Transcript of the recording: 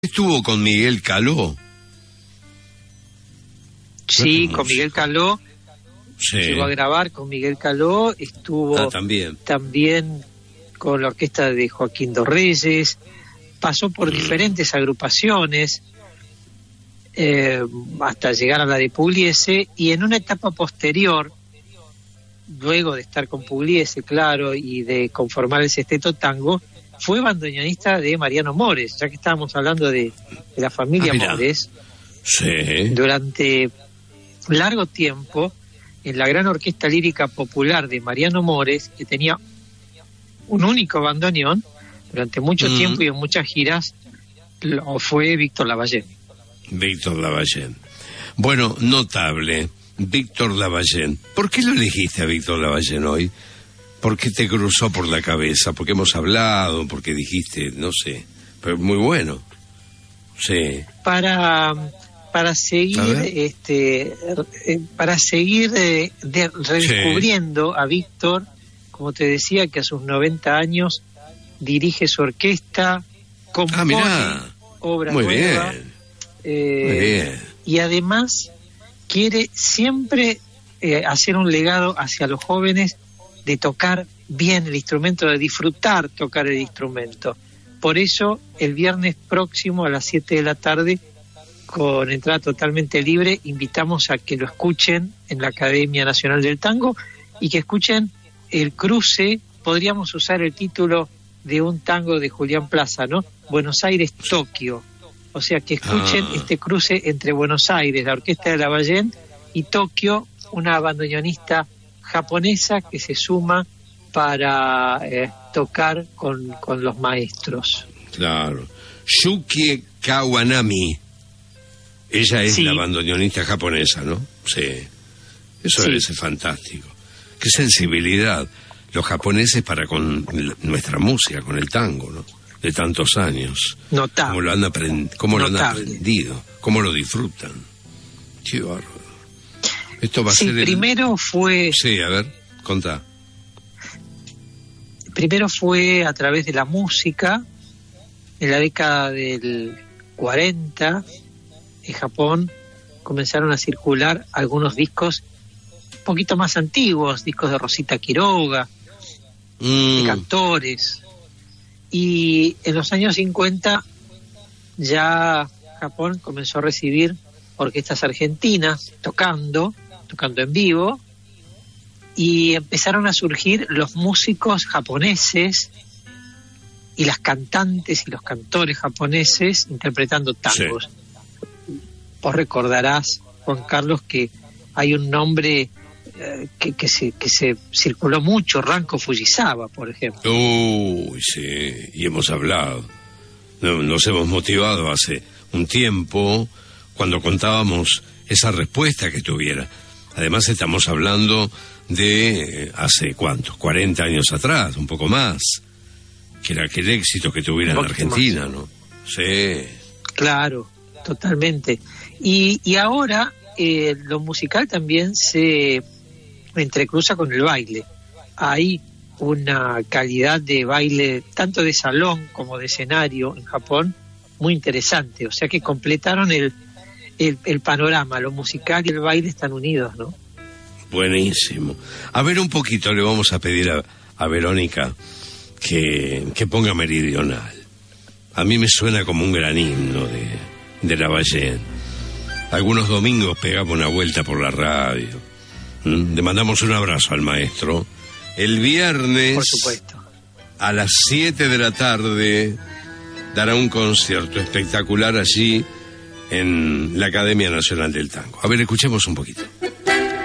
Estuvo con Miguel Caló. Sí, con Miguel Caló. Sí. Llegó a grabar con Miguel Caló. Estuvo también con la orquesta de Joaquín Dorreyes. Pasó por diferentes agrupaciones hasta llegar a la de Pugliese. Y en una etapa posterior, luego de estar con Pugliese, claro, y de conformar el Sesteto Tango, fue bandoneonista de Mariano Mores, ya que estábamos hablando de la familia Mores. Sí. Durante largo tiempo, en la gran orquesta lírica popular de Mariano Mores, que tenía un único bandoneón, durante mucho tiempo y en muchas giras, lo fue Víctor Lavallén. Víctor Lavallén. Bueno, notable, Víctor Lavallén. ¿Por qué lo elegiste a Víctor Lavallén hoy? ¿Por qué te cruzó por la cabeza? ¿Porque hemos hablado? ¿Porque dijiste? No sé. Pero muy bueno. Sí. Para seguir redescubriendo a Víctor, como te decía, que a sus 90 años dirige su orquesta, compone obras nuevas. Muy bien. Y además quiere siempre hacer un legado hacia los jóvenes de tocar bien el instrumento, de disfrutar tocar el instrumento. Por eso, el viernes próximo a las 7 de la tarde, con entrada totalmente libre, invitamos a que lo escuchen en la Academia Nacional del Tango y que escuchen el cruce. Podríamos usar el título de un tango de Julián Plaza, ¿no? Buenos Aires-Tokio. O sea, que escuchen este cruce entre Buenos Aires, la orquesta de Lavallén, y Tokio, una bandoneonista japonesa que se suma para tocar con los maestros. Claro. Yuki Kawanami. Ella es la bandoneonista japonesa, ¿no? Sí. Eso es fantástico. Qué sensibilidad los japoneses para con nuestra música, con el tango, ¿no? De tantos años. Notable. Cómo lo han aprendido, cómo lo disfrutan. Qué bárbaro. Esto va a ser primero fue... Sí, a ver, contá. Primero fue a través de la música. En la década del 40, en Japón, comenzaron a circular algunos discos un poquito más antiguos, discos de Rosita Quiroga, de cantores. Y en los años 50 ya Japón comenzó a recibir orquestas argentinas tocando en vivo, y empezaron a surgir los músicos japoneses y las cantantes y los cantores japoneses interpretando tangos. Sí. Vos recordarás, Juan Carlos, que hay un nombre que se circuló mucho, Ranko Fujisawa, por ejemplo. Uy, sí, y hemos hablado. Nos hemos motivado hace un tiempo cuando contábamos esa respuesta que tuviera. Además estamos hablando de hace ¿cuántos? 40 años atrás, un poco más, que era aquel éxito que tuviera en Argentina, más, ¿no? Sí. Claro, totalmente. Y ahora lo musical también se entrecruza con el baile. Hay una calidad de baile, tanto de salón como de escenario en Japón, muy interesante. O sea que completaron el panorama, lo musical y el baile están unidos, ¿no? Buenísimo. A ver, un poquito le vamos a pedir a Verónica que ponga Meridional. A mí me suena como un gran himno de Lavallén. Algunos domingos pegamos una vuelta por la radio. Le mandamos un abrazo al maestro. El viernes, por supuesto, a las 7 de la tarde, dará un concierto espectacular allí en la Academia Nacional del Tango. A ver, escuchemos un poquito.